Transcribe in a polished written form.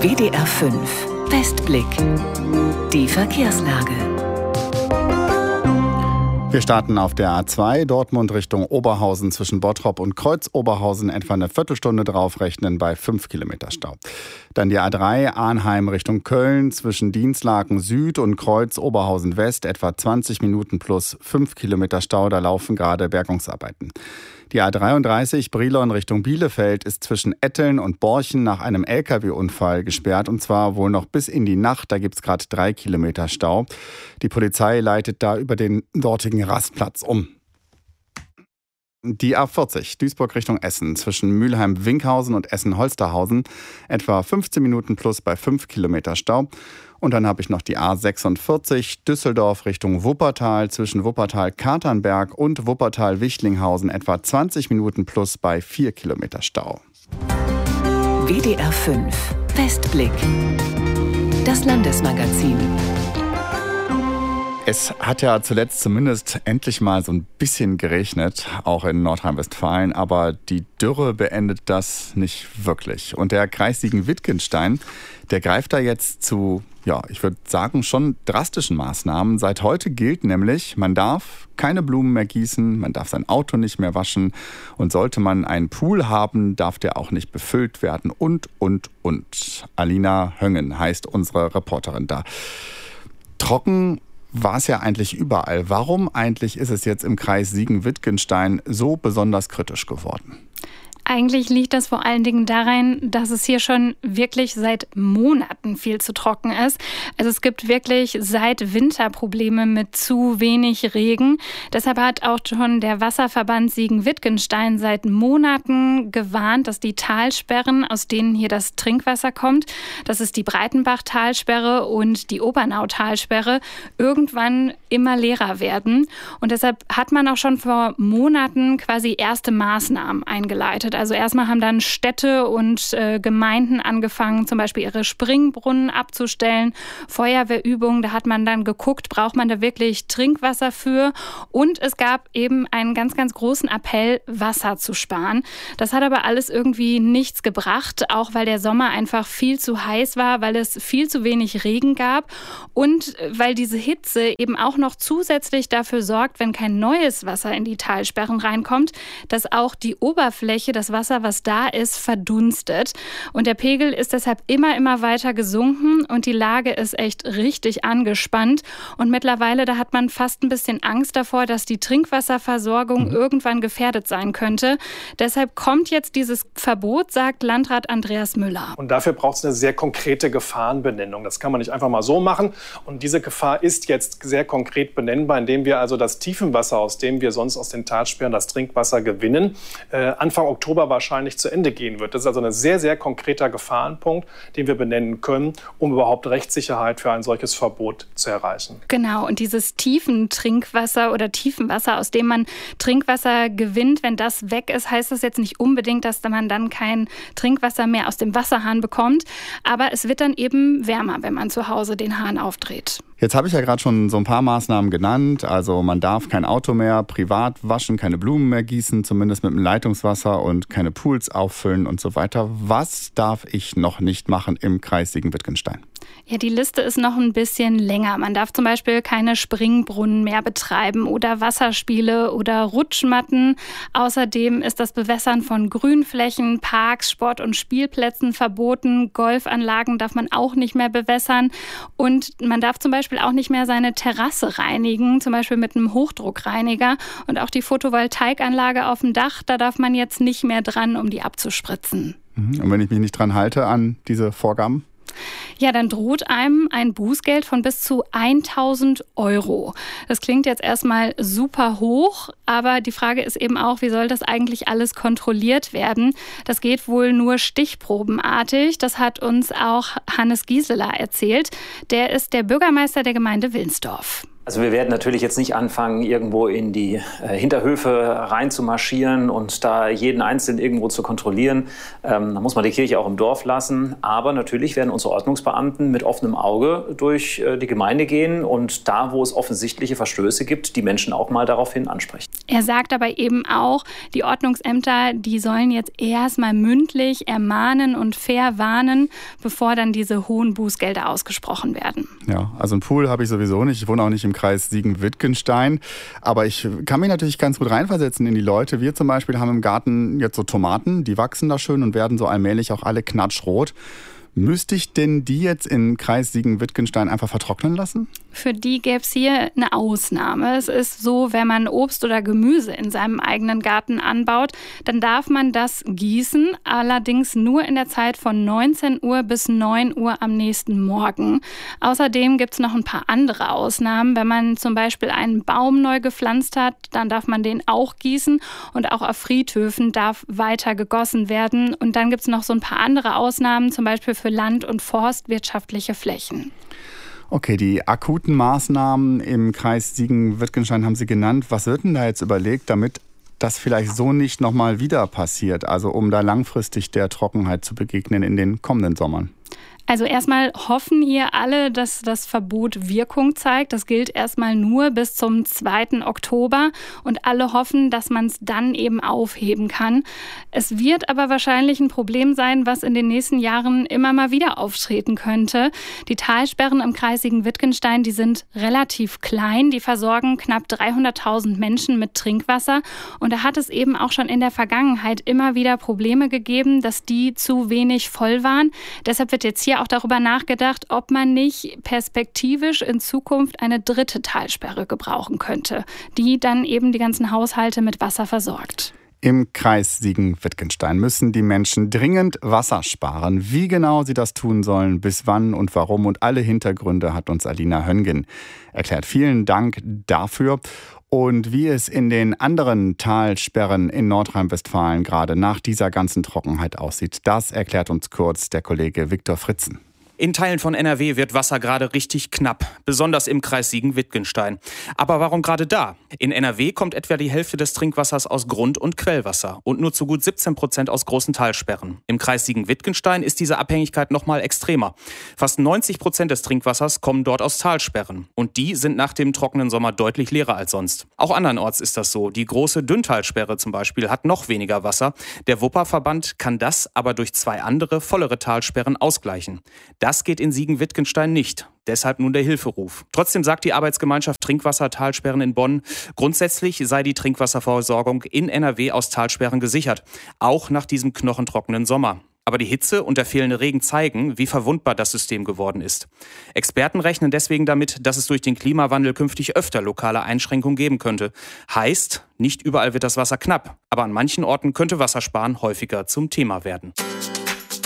WDR 5 Westblick. Die Verkehrslage. Wir starten auf der A2 Dortmund Richtung Oberhausen zwischen Bottrop und Kreuz-Oberhausen etwa eine Viertelstunde draufrechnen bei 5 Kilometer Stau. Dann die A3 Arnheim Richtung Köln zwischen Dienstlaken Süd und Kreuz-Oberhausen West etwa 20 Minuten plus 5 Kilometer Stau, da laufen gerade Bergungsarbeiten. Die A33 Brilon Richtung Bielefeld ist zwischen Etteln und Borchen nach einem LKW-Unfall gesperrt und zwar wohl noch bis in die Nacht. Da gibt es gerade 3 Kilometer Stau. Die Polizei leitet da über den dortigen Rastplatz um. Die A40 Duisburg Richtung Essen zwischen Mülheim-Winkhausen und Essen-Holsterhausen etwa 15 Minuten plus bei 5 Kilometer Stau. Und dann habe ich noch die A46 Düsseldorf Richtung Wuppertal zwischen Wuppertal-Katernberg und Wuppertal-Wichlinghausen etwa 20 Minuten plus bei 4 Kilometer Stau. WDR 5 Westblick. Das Landesmagazin. Es hat ja zuletzt zumindest endlich mal so ein bisschen geregnet, auch in Nordrhein-Westfalen, aber die Dürre beendet das nicht wirklich. Und der Kreis Siegen-Wittgenstein, der greift da jetzt zu, ich würde sagen, schon drastischen Maßnahmen. Seit heute gilt nämlich, man darf keine Blumen mehr gießen, man darf sein Auto nicht mehr waschen und sollte man einen Pool haben, darf der auch nicht befüllt werden und. Alina Höngen heißt unsere Reporterin da. Trocken war es ja eigentlich überall. Warum eigentlich ist es jetzt im Kreis Siegen-Wittgenstein so besonders kritisch geworden? Eigentlich liegt das vor allen Dingen daran, dass es hier schon wirklich seit Monaten viel zu trocken ist. Also es gibt wirklich seit Winter Probleme mit zu wenig Regen. Deshalb hat auch schon der Wasserverband Siegen-Wittgenstein seit Monaten gewarnt, dass die Talsperren, aus denen hier das Trinkwasser kommt, das ist die Breitenbach-Talsperre und die Obernau-Talsperre, irgendwann immer leerer werden. Und deshalb hat man auch schon vor Monaten quasi erste Maßnahmen eingeleitet. Also erstmal haben dann Städte und Gemeinden angefangen, zum Beispiel ihre Springbrunnen abzustellen, Feuerwehrübungen, da hat man dann geguckt, braucht man da wirklich Trinkwasser für? Und es gab eben einen ganz, ganz großen Appell, Wasser zu sparen. Das hat aber alles irgendwie nichts gebracht, auch weil der Sommer einfach viel zu heiß war, weil es viel zu wenig Regen gab und weil diese Hitze eben auch noch zusätzlich dafür sorgt, wenn kein neues Wasser in die Talsperren reinkommt, dass auch die Oberfläche, das Wasser, was da ist, verdunstet. Und der Pegel ist deshalb immer weiter gesunken und die Lage ist echt richtig angespannt. Und mittlerweile, da hat man fast ein bisschen Angst davor, dass die Trinkwasserversorgung irgendwann gefährdet sein könnte. Deshalb kommt jetzt dieses Verbot, sagt Landrat Andreas Müller. Und dafür braucht es eine sehr konkrete Gefahrenbenennung. Das kann man nicht einfach mal so machen. Und diese Gefahr ist jetzt sehr konkret benennbar, indem wir also das Tiefenwasser, aus dem wir sonst aus den Talsperren das Trinkwasser gewinnen, Anfang Oktober wahrscheinlich zu Ende gehen wird. Das ist also ein sehr, sehr konkreter Gefahrenpunkt, den wir benennen können, um überhaupt Rechtssicherheit für ein solches Verbot zu erreichen. Genau, und dieses Tiefentrinkwasser oder Tiefenwasser, aus dem man Trinkwasser gewinnt, wenn das weg ist, heißt das jetzt nicht unbedingt, dass man dann kein Trinkwasser mehr aus dem Wasserhahn bekommt. Aber es wird dann eben wärmer, wenn man zu Hause den Hahn aufdreht. Jetzt habe ich ja gerade schon so ein paar Maßnahmen genannt. Also man darf kein Auto mehr privat waschen, keine Blumen mehr gießen, zumindest mit dem Leitungswasser und keine Pools auffüllen und so weiter. Was darf ich noch nicht machen im Kreis Siegen-Wittgenstein? Ja, die Liste ist noch ein bisschen länger. Man darf zum Beispiel keine Springbrunnen mehr betreiben oder Wasserspiele oder Rutschmatten. Außerdem ist das Bewässern von Grünflächen, Parks, Sport- und Spielplätzen verboten. Golfanlagen darf man auch nicht mehr bewässern. Und man darf zum Beispiel auch nicht mehr seine Terrasse reinigen, zum Beispiel mit einem Hochdruckreiniger. Und auch die Photovoltaikanlage auf dem Dach, da darf man jetzt nicht mehr dran, um die abzuspritzen. Und wenn ich mich nicht dran halte an diese Vorgaben? Ja, dann droht einem ein Bußgeld von bis zu 1.000 €. Das klingt jetzt erstmal super hoch, aber die Frage ist eben auch, wie soll das eigentlich alles kontrolliert werden? Das geht wohl nur stichprobenartig. Das hat uns auch Hannes Gieseler erzählt. Der ist der Bürgermeister der Gemeinde Wilnsdorf. Also wir werden natürlich jetzt nicht anfangen, irgendwo in die Hinterhöfe reinzumarschieren und da jeden Einzelnen irgendwo zu kontrollieren. Da muss man die Kirche auch im Dorf lassen. Aber natürlich werden unsere Ordnungsbeamten mit offenem Auge durch die Gemeinde gehen und da, wo es offensichtliche Verstöße gibt, die Menschen auch mal daraufhin ansprechen. Er sagt aber eben auch, die Ordnungsämter, die sollen jetzt erstmal mündlich ermahnen und fair warnen, bevor dann diese hohen Bußgelder ausgesprochen werden. Ja, also einen Pool habe ich sowieso nicht. Ich wohne auch nicht im Kreis Siegen-Wittgenstein. Aber ich kann mich natürlich ganz gut reinversetzen in die Leute. Wir zum Beispiel haben im Garten jetzt so Tomaten, die wachsen da schön und werden so allmählich auch alle knatschrot. Müsste ich denn die jetzt im Kreis Siegen-Wittgenstein einfach vertrocknen lassen? Für die gäbe es hier eine Ausnahme. Es ist so, wenn man Obst oder Gemüse in seinem eigenen Garten anbaut, dann darf man das gießen, allerdings nur in der Zeit von 19 Uhr bis 9 Uhr am nächsten Morgen. Außerdem gibt es noch ein paar andere Ausnahmen. Wenn man zum Beispiel einen Baum neu gepflanzt hat, dann darf man den auch gießen und auch auf Friedhöfen darf weiter gegossen werden. Und dann gibt es noch so ein paar andere Ausnahmen, zum Beispiel für land- und forstwirtschaftliche Flächen. Okay, die akuten Maßnahmen im Kreis Siegen-Wittgenstein haben Sie genannt. Was wird denn da jetzt überlegt, damit das vielleicht so nicht nochmal wieder passiert? Also um da langfristig der Trockenheit zu begegnen in den kommenden Sommern? Also erstmal hoffen hier alle, dass das Verbot Wirkung zeigt. Das gilt erstmal nur bis zum 2. Oktober und alle hoffen, dass man es dann eben aufheben kann. Es wird aber wahrscheinlich ein Problem sein, was in den nächsten Jahren immer mal wieder auftreten könnte. Die Talsperren im Kreis Siegen-Wittgenstein, die sind relativ klein. Die versorgen knapp 300.000 Menschen mit Trinkwasser. Und da hat es eben auch schon in der Vergangenheit immer wieder Probleme gegeben, dass die zu wenig voll waren. Deshalb wird jetzt hier auch darüber nachgedacht, ob man nicht perspektivisch in Zukunft eine dritte Talsperre gebrauchen könnte, die dann eben die ganzen Haushalte mit Wasser versorgt. Im Kreis Siegen-Wittgenstein müssen die Menschen dringend Wasser sparen. Wie genau sie das tun sollen, bis wann und warum und alle Hintergründe hat uns Alina Hönggen erklärt. Vielen Dank dafür. Und wie es in den anderen Talsperren in Nordrhein-Westfalen gerade nach dieser ganzen Trockenheit aussieht, das erklärt uns kurz der Kollege Viktor Fritzen. In Teilen von NRW wird Wasser gerade richtig knapp, besonders im Kreis Siegen-Wittgenstein. Aber warum gerade da? In NRW kommt etwa die Hälfte des Trinkwassers aus Grund- und Quellwasser und nur zu gut 17% aus großen Talsperren. Im Kreis Siegen-Wittgenstein ist diese Abhängigkeit noch mal extremer. Fast 90% des Trinkwassers kommen dort aus Talsperren. Und die sind nach dem trockenen Sommer deutlich leerer als sonst. Auch andernorts ist das so. Die große Dünntalsperre zum Beispiel hat noch weniger Wasser. Der Wupperverband kann das aber durch 2 andere, vollere Talsperren ausgleichen. Das geht in Siegen-Wittgenstein nicht. Deshalb nun der Hilferuf. Trotzdem sagt die Arbeitsgemeinschaft Trinkwasser-Talsperren in Bonn, grundsätzlich sei die Trinkwasserversorgung in NRW aus Talsperren gesichert. Auch nach diesem knochentrockenen Sommer. Aber die Hitze und der fehlende Regen zeigen, wie verwundbar das System geworden ist. Experten rechnen deswegen damit, dass es durch den Klimawandel künftig öfter lokale Einschränkungen geben könnte. Heißt, nicht überall wird das Wasser knapp, aber an manchen Orten könnte Wassersparen häufiger zum Thema werden.